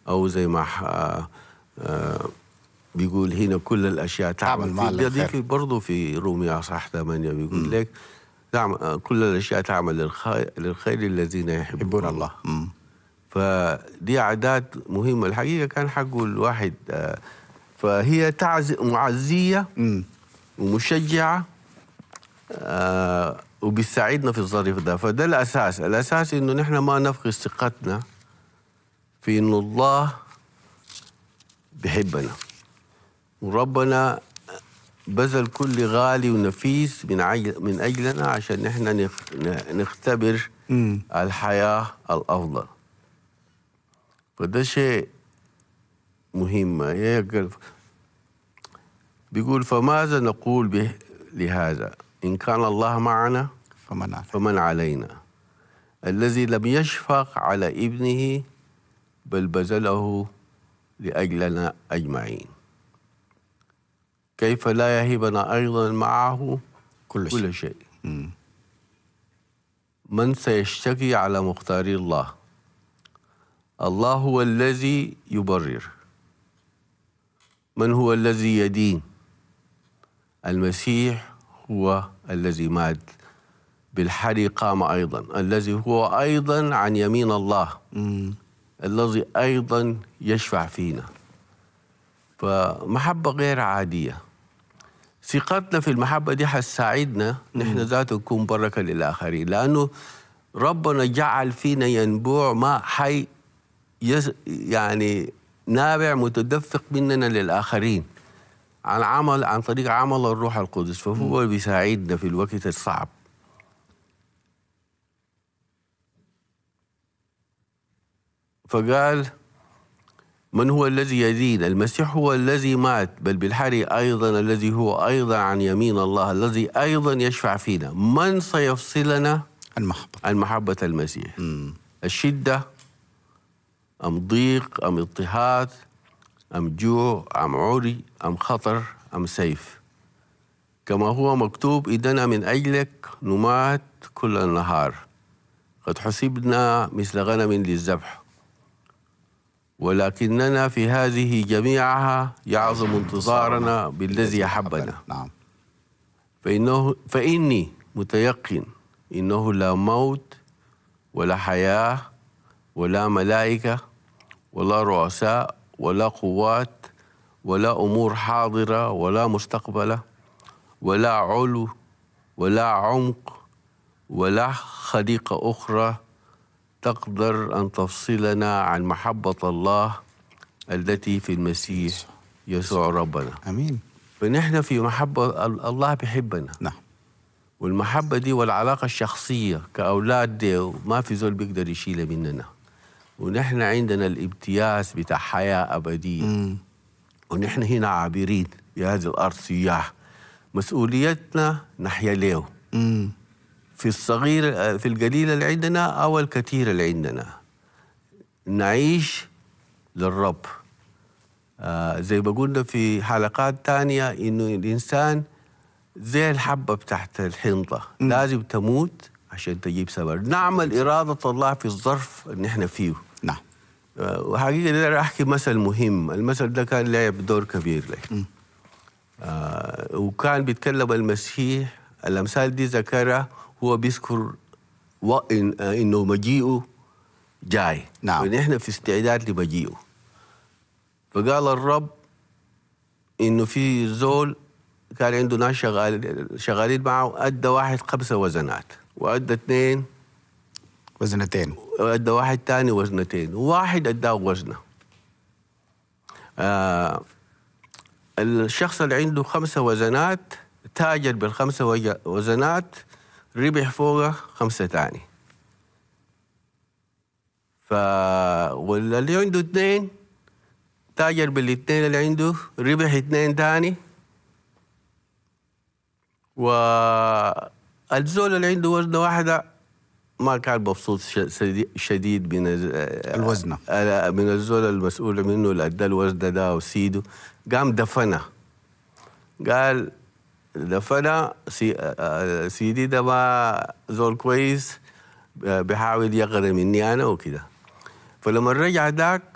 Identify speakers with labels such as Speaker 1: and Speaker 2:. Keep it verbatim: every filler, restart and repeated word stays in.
Speaker 1: أو زي ما آه آه بيقول هنا كل الأشياء تعمل
Speaker 2: تعمل
Speaker 1: في دي في برضه في رومية صح ثمانية بيقول لك تعمل كل الأشياء تعمل للخير, للخير الذين يحبون الله.
Speaker 2: مم.
Speaker 1: فدي عادات مهمة الحقيقة كان حقه الواحد آه فهي تعز معزية
Speaker 2: مم.
Speaker 1: ومشجعة آه وبيساعدنا في الظرف ده. فده الأساس الأساس إنه نحن ما نفقد ثقتنا في إنه الله بيحبنا وربنا بذل كل غالي ونفيس من عجل من أجلنا عشان نحن نختبر
Speaker 2: مم.
Speaker 1: الحياة الأفضل. فده شيء مهم. بيقول فماذا نقول به لهذا إن كان الله معنا
Speaker 2: فمن علينا,
Speaker 1: فمن علينا الذي لم يشفق على ابنه بل بذله لأجلنا أجمعين كيف لا يهبنا أيضا معه
Speaker 2: كل,
Speaker 1: كل شيء, شيء.
Speaker 2: مم.
Speaker 1: من سيشتكي على مختار الله؟ الله هو الذي يبرر. من هو الذي يدين؟ المسيح هو الذي مات بالحري قام أيضا الذي هو أيضا عن يمين الله
Speaker 2: مم. الذي
Speaker 1: أيضا يشفع فينا. فمحبة غير عادية. ثقتنا في المحبة دي حتساعدنا نحن ذاته نكون بركة للآخرين لأنه ربنا جعل فينا ينبوع ماء حي يز يعني نابع متدفق مننا للآخرين عن عمل عن طريق عمل الروح القدس. فهو بيساعدنا في الوقت الصعب. فقال من هو الذي يدين؟ المسيح هو الذي مات بل بالحري أيضا الذي هو أيضا عن يمين الله الذي أيضا يشفع فينا. من سيفصلنا
Speaker 2: عن محبة
Speaker 1: عن محبة المسيح؟
Speaker 2: مم.
Speaker 1: الشدة أم ضيق أم اضطهاد أم جوع أم عري أم خطر أم سيف؟ كما هو مكتوب إننا من أجلك نمات كل النهار قد حسبنا مثل غنم للذبح ولكننا في هذه جميعها يعظم انتظارنا بالذي أحبنا.
Speaker 2: نعم.
Speaker 1: فإنه فإني متيقن إنه لا موت ولا حياة ولا ملائكة ولا رؤساء ولا قوات ولا أمور حاضرة ولا مستقبلة ولا علو ولا عمق ولا خليقة أخرى تقدر أن تفصلنا عن محبة الله التي في المسيح يسوع ربنا.
Speaker 2: أمين.
Speaker 1: فنحن في محبة الله بيحبنا.
Speaker 2: نعم.
Speaker 1: والمحبة دي والعلاقة الشخصية كأولاد دي ما في زول بيقدر يشيلها مننا. ونحن عندنا الامتياز بتاع حياة أبدية.
Speaker 2: مم.
Speaker 1: ونحن هنا عابرين في هذه الأرض سياح. مسؤوليتنا نحيا له.
Speaker 2: مم.
Speaker 1: في الصغير في القليل اللي عندنا أو الكثير اللي عندنا نعيش للرب. آه زي ما قلنا في حلقات تانية إنه الإنسان زي الحبة تحت الحنطة م. لازم تموت عشان تجيب ثمر. نعمل إرادة الله في الظرف اللي احنا فيه.
Speaker 2: نعم.
Speaker 1: آه وحقيقة ده أحكي مثل مهم. المثل ده كان لعب دور كبير له. آه وكان بيتكلم المسيح الأمثال دي ذكرها هو بيذكر وإن إنه مجيئه جاي.
Speaker 2: نعم.
Speaker 1: ونحن في استعداد لمجيئه. فقال الرب إنه في زول كان عنده ناس شغال شغالين معه أدى واحد خمسة وزنات وأدى اثنين
Speaker 2: وزنتين
Speaker 1: وأدى واحد تاني وزنتين وواحد أداه وزنه. آه الشخص اللي عنده خمسة وزنات تاجر بالخمسة وزنات ربح فوق خمسة تاني. ف واللي عنده اثنين تاجر بالاثنين اللي عنده ربح اثنين تاني. والزول اللي عنده وزنة واحدة ما كان مبسوط شديد من
Speaker 2: الوزنة
Speaker 1: من الزول المسؤول منه اللي ادى الوزنة ده وسيده. قام دفنه. قال دفنه سي... سيدي ده ما زول كويس بيحاول يغرم مني أنا وكده. فلما رجع داك